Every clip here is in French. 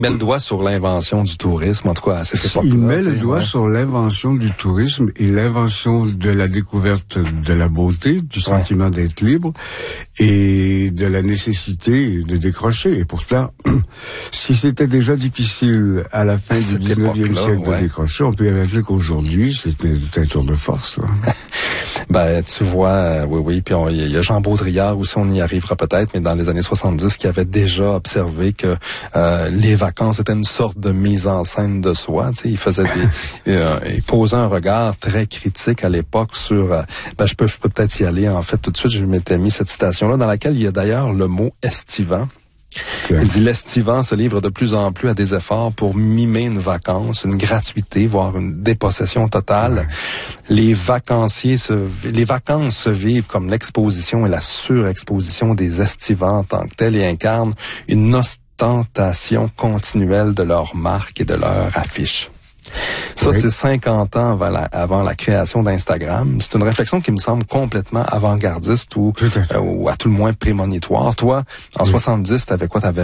met le doigt sur l'invention du tourisme, en tout cas à cette époque-là. Il met le doigt sur l'invention du tourisme et l'invention de la découverte de la beauté, du sentiment d'être libre et de la nécessité de décrocher. Et pourtant, si c'était déjà difficile à la fin du 19e siècle de décrocher, on peut imaginer qu'aujourd'hui, c'est un tour de force. Ben, tu vois, oui, puis il y a Jean Baudrillard aussi, on y arrivera peut-être, mais dans les années 70, qui avait déjà observé que les vacances étaient une sorte de mise en scène de soi. Tu sais, il faisait il posait un regard très critique à l'époque sur. Je peux peut-être y aller en fait tout de suite. Je m'étais mis cette citation-là dans laquelle il y a d'ailleurs le mot estivant. Il dit: l'estivant se livre de plus en plus à des efforts pour mimer une vacance, une gratuité, voire une dépossession totale. Les vacances se vivent comme l'exposition et la surexposition des estivants en tant que tels et incarnent une ostentation continuelle de leur marque et de leur affiche. Ça, c'est 50 ans avant la création d'Instagram. C'est une réflexion qui me semble complètement avant-gardiste ou à tout le moins prémonitoire. Toi, en 70, t'avais quoi? T'avais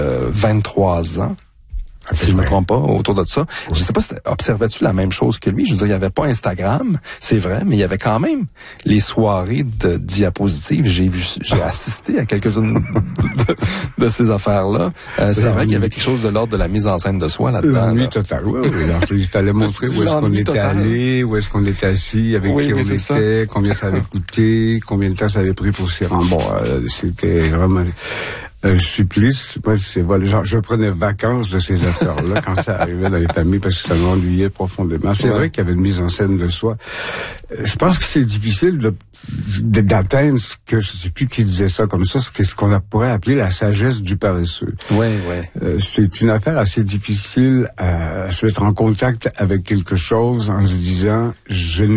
23 ans. Si je me trompe pas, autour de ça. Je sais pas, observais-tu la même chose que lui? Je veux dire, il y avait pas Instagram, c'est vrai, mais il y avait quand même les soirées de diapositives. J'ai assisté à quelques-unes de ces affaires-là. C'est vrai qu'il y avait quelque chose de l'ordre de la mise en scène de soi là-dedans. L'ennui total, oui. Il fallait montrer où est-ce qu'on était allé, où est-ce qu'on était assis, avec qui on était, combien ça avait coûté, combien de temps ça avait pris pour s'y rendre. Bon, c'était vraiment un supplice. Moi, je prenais vacances de ces affaires-là quand ça arrivait dans les familles parce que ça m'ennuyait profondément. C'est vrai qu'il y avait une mise en scène de soi. Je pense que c'est difficile d'atteindre ce que, je sais plus qui disait ça comme ça, ce qu'on pourrait appeler la sagesse du paresseux. C'est une affaire assez difficile à se mettre en contact avec quelque chose en se disant, il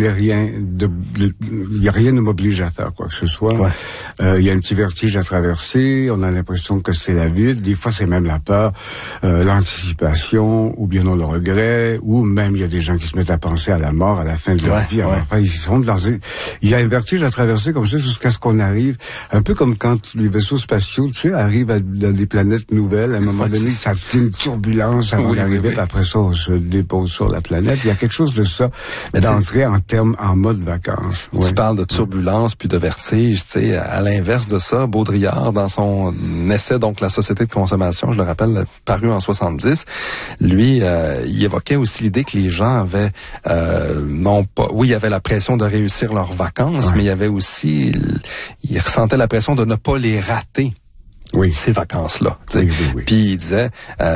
y a rien ne m'oblige à faire quoi que ce soit. Il y a un petit vertige à traverser, on a l'impression que c'est la vide, des fois c'est même la peur, l'anticipation, ou bien non le regret, ou même il y a des gens qui se mettent à penser à la mort à la fin de leur vie. Enfin, ils sont il y a un vertige à traverser comme ça jusqu'à ce qu'on arrive, un peu comme quand les vaisseaux spatiaux, tu sais, arrivent dans des planètes nouvelles, à un moment donné, ça fait une turbulence avant d'arriver, puis après ça, on se dépose sur la planète. Il y a quelque chose de ça, d'entrer en mode vacances. Tu parles de turbulence puis de vertige, tu sais, à l'inverse de ça, Baudrillard, dans son essai, donc La société de consommation, je le rappelle, paru en 70, lui, il évoquait aussi l'idée que les gens avaient, il y avait la pression de réussir leurs vacances, mais il y avait aussi, il ressentait la pression de ne pas les rater. Ces vacances-là. Puis il disait,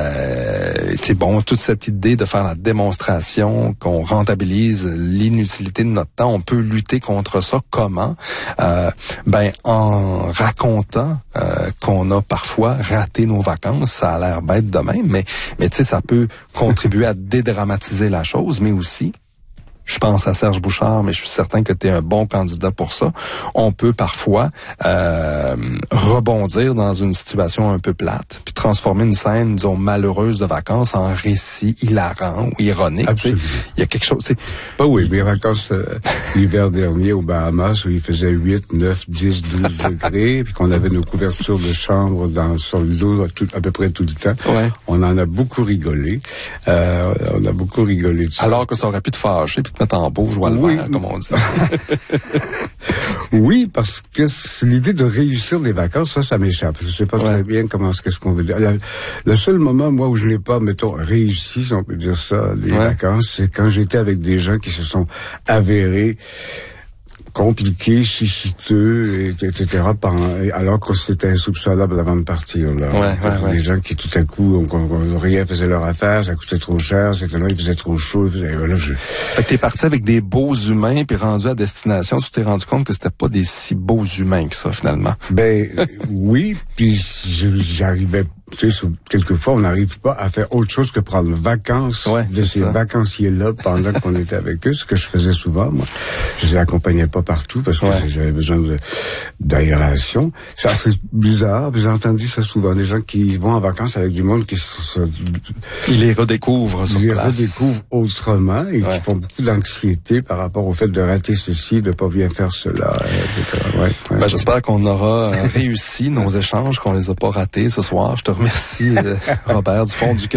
toute cette idée de faire la démonstration, qu'on rentabilise l'inutilité de notre temps, on peut lutter contre ça. Comment? En racontant qu'on a parfois raté nos vacances. Ça a l'air bête de même, mais tu sais, ça peut contribuer à dédramatiser la chose, mais aussi, je pense à Serge Bouchard, mais je suis certain que tu es un bon candidat pour ça. On peut parfois rebondir dans une situation un peu plate, puis transformer une scène, disons, malheureuse de vacances en récit hilarant ou ironique. Absolument. Il y a quelque chose... mes vacances l'hiver dernier aux Bahamas, où il faisait 8, 9, 10, 12 degrés, puis qu'on avait nos couvertures de chambre sur le dos à peu près tout le temps. On en a beaucoup rigolé. De ça. Alors que ça aurait pu te fâcher, puis mettre en beau joie le vert, comme on dit. Oui, parce que l'idée de réussir des vacances, ça m'échappe. Je sais pas très bien qu'est-ce qu'on veut dire. Le seul moment, moi, où je n'ai pas, mettons, réussi, si on peut dire ça, les vacances, c'est quand j'étais avec des gens qui se sont avérés compliqué, chichiteux, etc. Alors que c'était insoupçonnable avant de partir. Des gens qui tout à coup, rien faisait leur affaire, ça coûtait trop cher, c'était là, il faisait trop chaud. Fait que t'es parti avec des beaux humains, puis rendu à destination, tu t'es rendu compte que c'était pas des si beaux humains que ça, finalement. Oui, puis j'arrivais. Tu sais, quelquefois, on n'arrive pas à faire autre chose que prendre vacances de ces vacanciers-là pendant qu'on était avec eux, ce que je faisais souvent, moi. Je les accompagnais pas partout parce que j'avais besoin d'aération. C'est assez bizarre, j'ai entendu ça souvent, des gens qui vont en vacances avec du monde ils les redécouvrent sur place. Ils les redécouvrent autrement et qui font beaucoup d'anxiété par rapport au fait de rater ceci, de pas bien faire cela, etc. J'espère qu'on aura réussi nos échanges, qu'on les a pas ratés ce soir. Je te remercie, Robert, du fond du cœur.